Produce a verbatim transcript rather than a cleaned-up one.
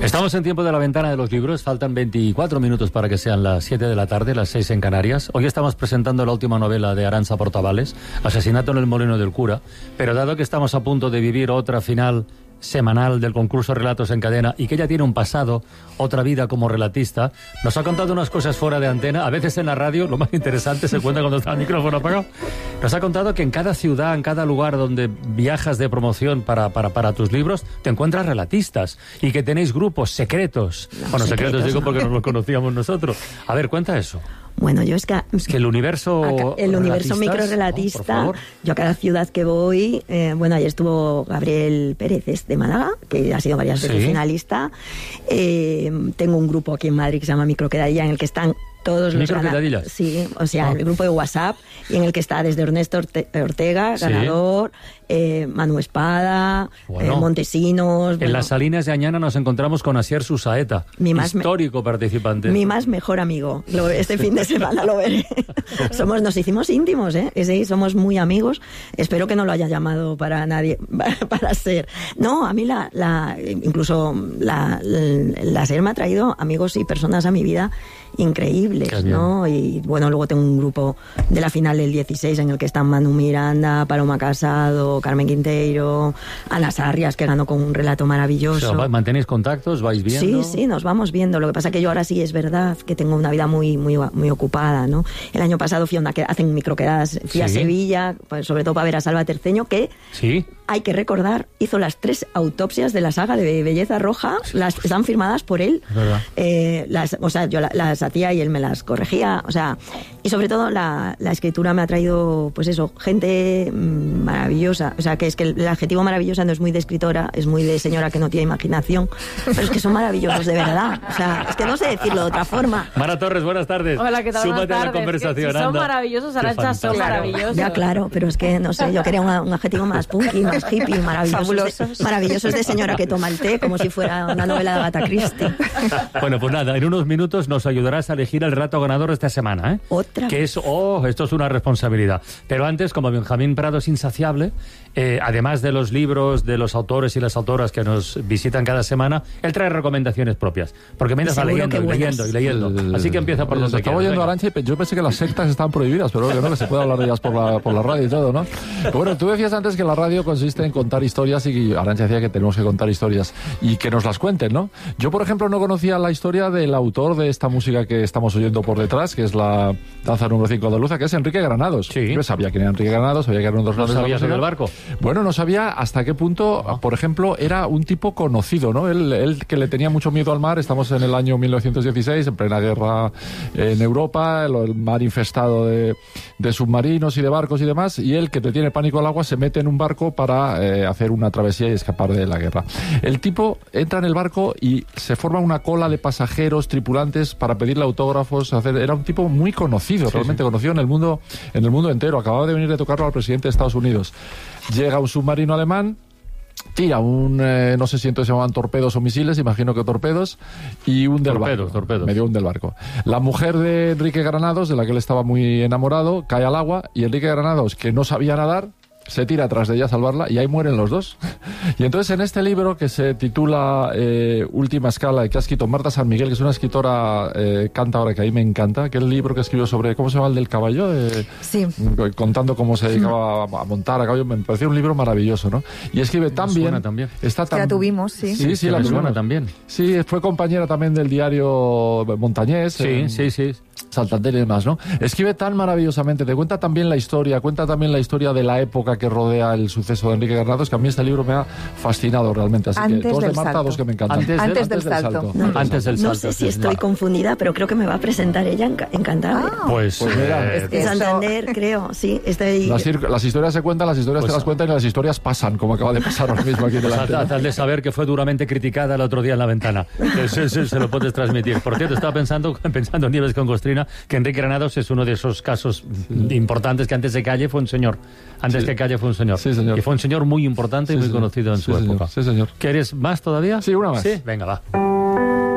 Estamos en tiempo de la ventana de los libros, faltan veinticuatro minutos para que sean las siete de la tarde, las seis en Canarias. Hoy estamos presentando la última novela de Arantxa Portavales, Asesinato en el Molino del Cura, pero dado que estamos a punto de vivir otra final semanal del concurso Relatos en Cadena y que ella tiene un pasado, otra vida como relatista, nos ha contado unas cosas fuera de antena. A veces en la radio lo más interesante se cuenta cuando está el micrófono apagado. Nos ha contado que en cada ciudad, en cada lugar donde viajas de promoción para, para, para tus libros, te encuentras relatistas y que tenéis grupos secretos. No, bueno, secretos, secretos digo no. Porque no los conocíamos nosotros. A ver, cuenta eso. Bueno, yo es que... Es que el universo... Acá, el universo microrelatista, oh, yo a cada ciudad que voy... Eh, bueno, ayer estuvo Gabriel Pérez es de Málaga, que ha sido varias veces ¿Sí? finalista. Eh, tengo un grupo aquí en Madrid que se llama Microquedadilla, en el que están todos los ganadores. Sí, o sea, oh. el grupo de WhatsApp, y en el que está desde Ernesto Orte Ortega, ganador, sí. eh, Manu Espada, bueno. eh, Montesinos... En bueno. las Salinas de Añana nos encontramos con Asier Susaeta, mi más histórico me... participante. Mi más mejor amigo. Lo, este fin de semana lo veré. somos, nos hicimos íntimos, ¿eh? Sí, somos muy amigos. Espero que no lo haya llamado para nadie, para ser... No, a mí la, la incluso la, la, la SER me ha traído amigos y personas a mi vida increíbles, ¿no? Y bueno, luego tengo un grupo de la final del dieciséis en el que están Manu Miranda, Paloma Casado, Carmen Quinteiro, Ana Sarrias, que ganó con un relato maravilloso. O sea, ¿mantenéis contactos? ¿Vais viendo? Sí, sí, nos vamos viendo. Lo que pasa es que yo ahora sí es verdad que tengo una vida muy muy muy ocupada, ¿no? El año pasado fui a una que hacen microquedadas, fui ¿Sí? a Sevilla, pues, sobre todo para ver a Salva Terceño, que sí. hay que recordar, hizo las tres autopsias de la saga de Belleza Roja, las están firmadas por él. Eh, las, o sea, yo la, las hacía y él me las corregía, o sea, y sobre todo la, la escritura me ha traído, pues eso, gente maravillosa, o sea, que es que el, el adjetivo maravillosa no es muy de escritora, es muy de señora que no tiene imaginación, pero es que son maravillosos de verdad, o sea, es que no sé decirlo de otra forma. Mara Torres, buenas tardes. Hola, ¿qué tal? Súmate buenas a la conversación. Si son maravillosos, Arantxa, son maravillosos. Ya, claro, pero es que, no sé, yo quería una, un adjetivo más punky, más hippie, maravillosos de, maravillosos de señora que toma el té, como si fuera una novela de Agatha Christie. Bueno, pues nada, en unos minutos nos ayudarás a elegir el relato ganador de esta semana, ¿eh? Otra. Que es, oh, esto es una responsabilidad. Pero antes, como Benjamín Prado es insaciable, eh, además de los libros, de los autores y las autoras que nos visitan cada semana, él trae recomendaciones propias. Porque mientras va leyendo y leyendo y leyendo. El, Así que empieza por donde Estaba oyendo a Arantxa y yo pensé que las sectas estaban prohibidas, pero que no, que se puede hablar de ellas por la, por la radio y todo, ¿no? Pero bueno, tú decías antes que la radio consiste en contar historias y Arantxa decía que tenemos que contar historias y que nos las cuenten, ¿no? Yo, por ejemplo, no conocía la historia del autor de esta música que estamos oyendo por detrás, que es la danza número cinco de Andaluza, que es Enrique Granados. Sí. Yo sabía quién era Enrique Granados, sabía que era uno de los grandes. ¿No sabías en el barco? Bueno, no sabía hasta qué punto, ah. por ejemplo, era un tipo conocido, ¿no? Él, él que le tenía mucho miedo al mar, estamos en el año mil novecientos dieciséis, en plena guerra en Europa, el, el mar infestado de, de submarinos y de barcos y demás, y él que le tiene pánico al agua se mete en un barco para eh, hacer una travesía y escapar de la guerra. El tipo entra en el barco y se forma una cola de pasajeros, tripulantes, para pedirle autógrafos, hacer... Era un tipo muy conocido, sí, realmente sí. conocido en el mundo, en el mundo entero. Acababa de venir de tocarlo al presidente de Estados Unidos. Llega un submarino alemán, tira un, eh, no sé si entonces se llamaban torpedos o misiles, imagino que torpedos, y hunde el barco. Torpedos. Medio hunde el barco. La mujer de Enrique Granados, de la que él estaba muy enamorado, cae al agua, y Enrique Granados, que no sabía nadar, se tira atrás de ella a salvarla y ahí mueren los dos. Y entonces en este libro que se titula eh, Última Escala, que ha escrito Marta San Miguel, que es una escritora eh, cántabra que a mí me encanta, que es el libro que escribió sobre, ¿cómo se llama el del caballo? Eh, sí. Contando cómo se dedicaba a, a montar a caballo, me pareció un libro maravilloso, ¿no? Y escribe tan bien. También. Está tan... Que la tuvimos, sí. Sí, sí, la tuvimos también. Sí, fue compañera también del diario Montañés. Sí, en... sí, sí. Santander y demás, ¿no? Escribe tan maravillosamente, te cuenta también la historia, cuenta también la historia de la época que rodea el suceso de Enrique Granados, que a mí este libro me ha fascinado realmente. Así antes que dos de Marta, salto. dos que me encantan. Antes, antes, de, del, antes del salto. salto. No, antes del salto. No sé si estoy no. confundida, pero creo que me va a presentar ella en, en Cantabria. Ah, pues, pues mira, eh, en Santander, creo, sí. Estoy... Las, las historias se cuentan, las historias pues, te las cuentan y las historias pasan, como acaba de pasar ahora mismo aquí delante. Tal ¿no? de saber que fue duramente criticada el otro día en la ventana. Se, se, se lo puedes transmitir. Por cierto, estaba pensando, pensando en Nieves con Costrina, que Enrique Granados es uno de esos casos sí. importantes que antes de Calle fue un señor. Antes sí. que Calle fue un señor. Sí, señor. Y fue un señor muy importante y sí, muy sí. conocido en sí, su señor. época. Sí, señor. ¿Quieres más todavía? Sí, una más. Sí, venga, va.